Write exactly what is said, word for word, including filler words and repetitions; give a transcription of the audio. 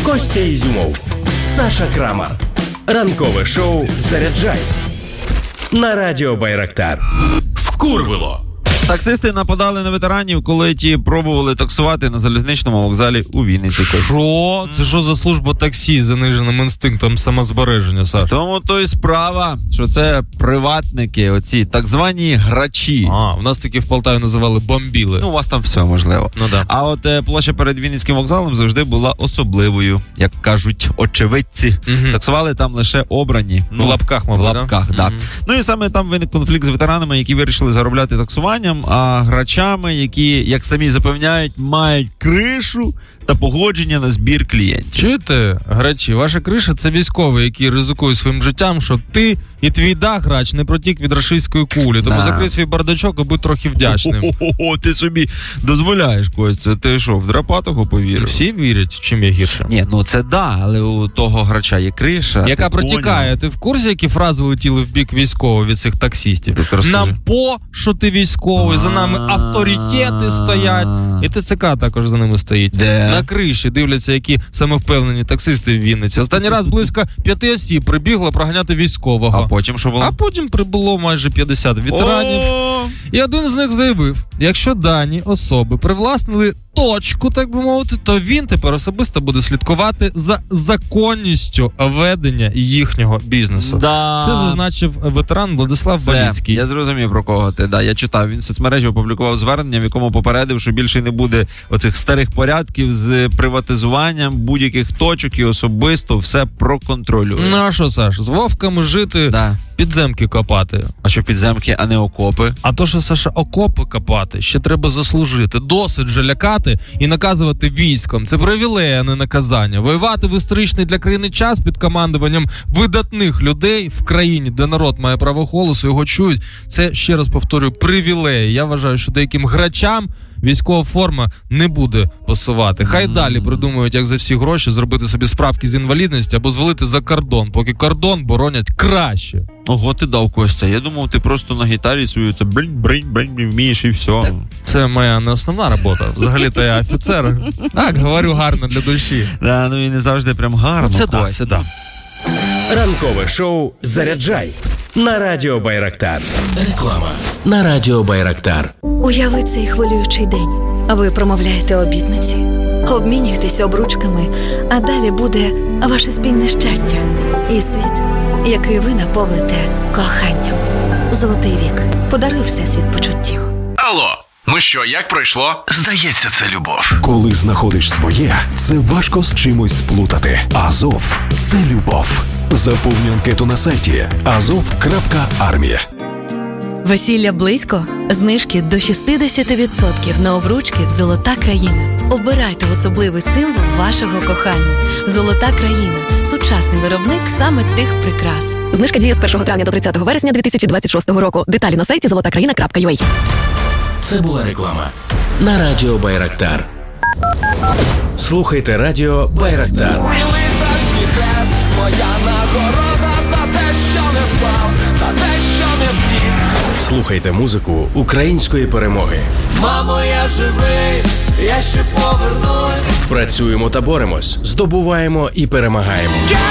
Костя Ізюмов, Саша Крамар. Ранкове шоу «Заряджай» на радіо Байрактар. Вкурвило. Таксисти нападали на ветеранів, коли ті пробували таксувати на залізничному вокзалі у Вінниці. Що? Це що за служба таксі з заниженим інстинктом самозбереження, Саш? Тому то і справа, що це приватники, оці так звані грачі. А, у нас такі в Полтаві називали бомбіли. Ну, у вас там все можливо. Ну, да. А от е, площа перед Вінницьким вокзалом завжди була особливою, як кажуть очевидці. Угу. Таксували там лише обрані. Ну, в лапках, мабуть, в лапках, да? да. Угу. Ну і саме там виник конфлікт з ветеранами, які вирішили заробляти таксуванням, а грачами, які, як самі запевняють, мають кришу та погодження на збір клієнтів. Чуєте, грачі, ваша криша – це військовий, який ризикує своїм життям, щоб ти і твій дах, грач, не протік від рашистської кулі. Тому да. закрий свій бардачок і будь трохи вдячним. О-о-о, ти собі дозволяєш, Костя. Ти що, в драпатого повірив? Всі вірять, чим я гірше. Ні, ну це да, але у того грача є криша. Яка ти протікає. поняв? Ти в курсі, які фрази летіли в бік військового від цих таксістів? Нам по, що ти військовий, за нами авторитети стоять. І ТЦК також за ними стоїть. Де? На криші дивляться, які самовпевнені таксисти в Вінниці. Останній раз близько п'яти осіб прибігло проганяти військового. А потім що було? А потім прибуло майже п'ятдесят ветеранів. О! І один з них заявив, якщо дані особи привласнили точку, так би мовити, то він тепер особисто буде слідкувати за законністю ведення їхнього бізнесу. Да. Це зазначив ветеран Владислав Це, Баліцький. я зрозумів, про кого ти. Да, я читав, він в соцмережі опублікував звернення, в якому попередив, що більше не буде оцих старих порядків з приватизуванням будь-яких точок і особисто все проконтролює. Ну а що, Саш, з вовками жити, Да. підземки копати. А що підземки, а не окопи? А то, що, Саша, окопи копати, ще треба заслужити. Досить же лякати і наказувати військом. Це привілей, а не наказання. Воювати в історичний для країни час під командуванням видатних людей в країні, де народ має право голосу, його чують. Це, ще раз повторюю, привілей. Я вважаю, що деяким грачам військова форма не буде пасувати. Хай mm. далі придумують, як за всі гроші зробити собі справки з інвалідності або звалити за кордон, поки кордон боронять краще. Ого, ти дав, Костя. Я думав, ти просто на гітарі свою це бринь-бринь-бринь вмієш і все. Так, це моя не основна робота. Взагалі-то я офіцер. Так, говорю гарно для душі. Да, ну і не завжди прям гарно. Це так, це так. Ранкове шоу «Заряджай» на радіо Байрактар. Реклама на радіо Байрактар. Уяви цей хвилюючий день. А ви промовляєте обітниці, обмінюєтесь обручками, а далі буде ваше спільне щастя і світ, який ви наповните коханням. Золотий вік подарує всесвіт почуттів. Алло, ну що, як пройшло? Здається, це любов. Коли знаходиш своє, це важко з чимось сплутати. Азов – це любов. Заповнюй анкету на сайті азов крапка армія. Весілля близько? Знижки до шістдесят відсотків на обручки в «Золота країна». Обирайте особливий символ вашого кохання. «Золота країна» – сучасний виробник саме тих прикрас. Знижка діє з першого травня до тридцятого вересня дві тисячі двадцять шостого року. Деталі на сайті золота країна крапка ю а. Це була реклама на радіо Байрактар. Слухайте радіо Байрактар. Лицарський хрест, моя нагорода за те, що не впав, за те, що не втік. Слухайте музику української перемоги. Мамо, я живий, я ще повернусь. Працюємо та боремось, здобуваємо і перемагаємо.